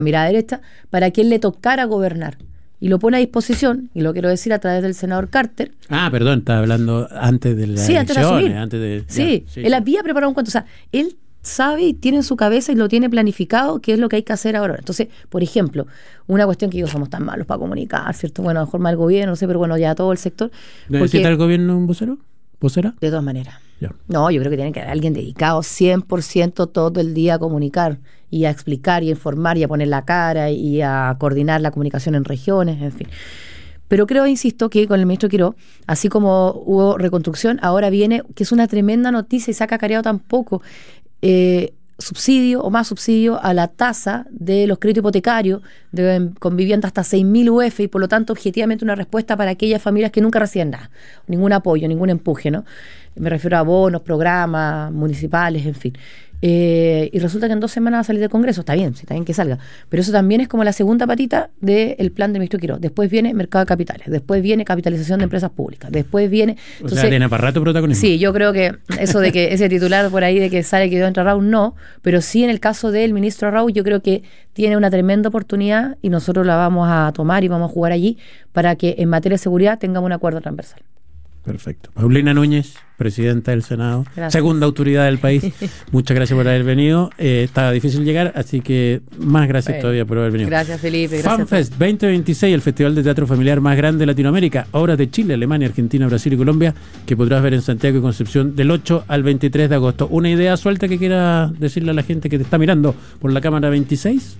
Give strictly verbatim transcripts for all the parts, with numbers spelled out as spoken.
mirada derecha, para que él le tocara gobernar. Y lo pone a disposición, y lo quiero decir a través del senador Carter. Ah, perdón, estaba hablando antes de las sí, elecciones. Antes de antes de, sí, ya, sí, él había preparado un cuento. O sea, él sabe y tiene en su cabeza y lo tiene planificado qué es lo que hay que hacer ahora. Entonces, por ejemplo, una cuestión que ellos somos tan malos para comunicar, ¿cierto? Bueno, a lo mejor mal gobierno, no sé, pero bueno, ya todo el sector. ¿Necesita el gobierno un vocero? ¿Vocera? De todas maneras. Ya. No, yo creo que tiene que haber alguien dedicado cien por ciento todo el día a comunicar y a explicar y a informar y a poner la cara y a coordinar la comunicación en regiones, en fin. Pero creo, insisto, que con el ministro Quirós, así como hubo reconstrucción, ahora viene, que es una tremenda noticia y se ha cacareado tampoco, eh, subsidio o más subsidio a la tasa de los créditos hipotecarios de, con vivienda hasta seis mil U F y por lo tanto objetivamente una respuesta para aquellas familias que nunca reciben nada, ningún apoyo, ningún empuje, ¿no? Me refiero a bonos, programas municipales, en fin. Eh, y resulta que en dos semanas va a salir del Congreso, está bien, sí, está bien que salga, pero eso también es como la segunda patita del plan del ministro Quirós. Después viene mercado de capitales, después viene capitalización de empresas públicas, después viene... Entonces, o sea, tiene para rato protagonismo. Sí, yo creo que eso de que ese titular por ahí de que sale que quedó entre Raúl, no, pero sí en el caso del ministro Raúl yo creo que tiene una tremenda oportunidad y nosotros la vamos a tomar y vamos a jugar allí para que en materia de seguridad tengamos un acuerdo transversal. Perfecto. Paulina Núñez, presidenta del Senado, gracias. Segunda autoridad del país. Muchas gracias por haber venido. Eh, estaba difícil llegar, así que más gracias bueno, todavía por haber venido. Gracias, Felipe. Gracias. FanFest veinte veintiséis, el festival de teatro familiar más grande de Latinoamérica. Obras de Chile, Alemania, Argentina, Brasil y Colombia, que podrás ver en Santiago y Concepción del ocho al veintitrés de agosto. ¿Una idea suelta que quiera decirle a la gente que te está mirando por la cámara veintiséis?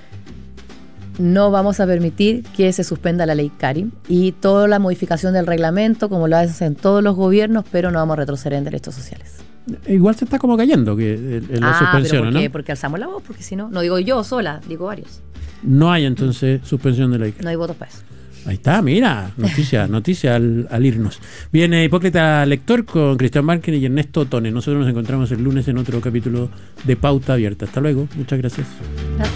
No vamos a permitir que se suspenda la ley Karim y toda la modificación del reglamento, como lo hacen todos los gobiernos, pero no vamos a retroceder en derechos sociales. Igual se está como cayendo que en la ah, suspensión, ¿pero por qué? ¿no? Porque alzamos la voz, porque si no, no digo yo sola, digo varios. No hay entonces suspensión de la ley Karim. No hay votos para eso. Ahí está, mira, noticia, noticia al, al irnos. Viene Hipócrita Lector con Cristian Márquez y Ernesto Tone. Nosotros nos encontramos el lunes en otro capítulo de Pauta Abierta. Hasta luego, muchas gracias. Gracias.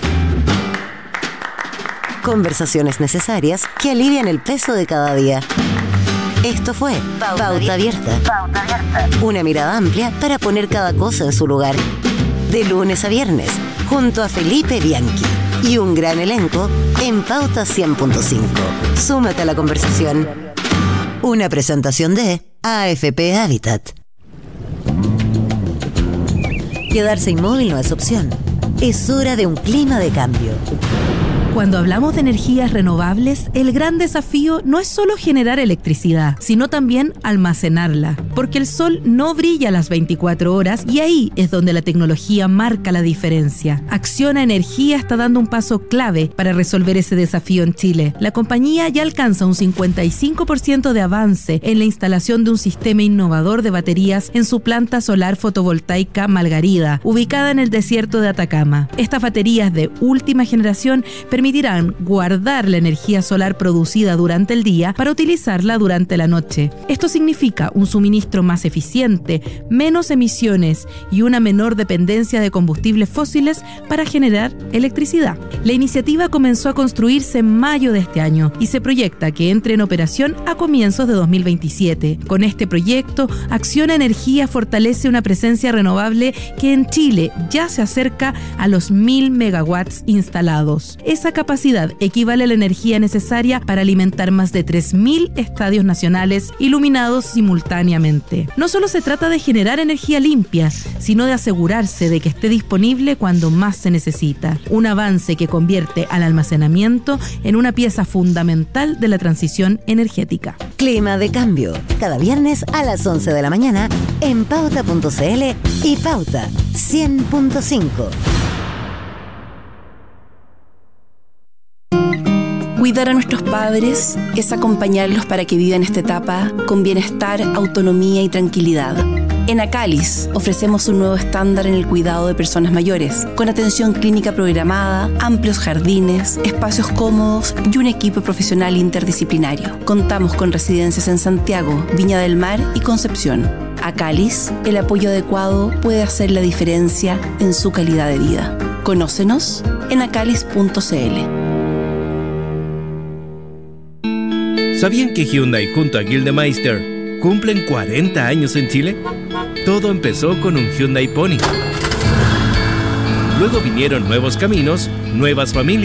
Conversaciones necesarias que alivian el peso de cada día. Esto fue Pauta, Pauta Abierta. Pauta Abierta. Una mirada amplia para poner cada cosa en su lugar. De lunes a viernes, junto a Felipe Bianchi y un gran elenco en Pauta cien punto cinco. Súmate a la conversación. Una presentación de A F P Habitat. Quedarse inmóvil no es opción. Es hora de un clima de cambio. Cuando hablamos de energías renovables, el gran desafío no es solo generar electricidad, sino también almacenarla, porque el sol no brilla las veinticuatro horas y ahí es donde la tecnología marca la diferencia. Acciona Energía está dando un paso clave para resolver ese desafío en Chile. La compañía ya alcanza un cincuenta y cinco por ciento de avance en la instalación de un sistema innovador de baterías en su planta solar fotovoltaica Margarida, ubicada en el desierto de Atacama. Estas baterías de última generación permiten permitirán guardar la energía solar producida durante el día para utilizarla durante la noche. Esto significa un suministro más eficiente, menos emisiones y una menor dependencia de combustibles fósiles para generar electricidad. La iniciativa comenzó a construirse en mayo de este año y se proyecta que entre en operación a comienzos de dos mil veintisiete. Con este proyecto, Acciona Energía fortalece una presencia renovable que en Chile ya se acerca a los mil megawatts instalados. Esa capacidad equivale a la energía necesaria para alimentar más de tres mil estadios nacionales iluminados simultáneamente. No solo se trata de generar energía limpia, sino de asegurarse de que esté disponible cuando más se necesita. Un avance que convierte al almacenamiento en una pieza fundamental de la transición energética. Clima de cambio, cada viernes a las once de la mañana en pauta punto c l y Pauta cien punto cinco. Cuidar a nuestros padres es acompañarlos para que vivan esta etapa con bienestar, autonomía y tranquilidad. En Acalis ofrecemos un nuevo estándar en el cuidado de personas mayores, con atención clínica programada, amplios jardines, espacios cómodos y un equipo profesional interdisciplinario. Contamos con residencias en Santiago, Viña del Mar y Concepción. Acalis, el apoyo adecuado puede hacer la diferencia en su calidad de vida. Conócenos en acalis punto c l. ¿Sabían que Hyundai junto a Gildemeister cumplen cuarenta años en Chile? Todo empezó con un Hyundai Pony. Luego vinieron nuevos caminos, nuevas familias.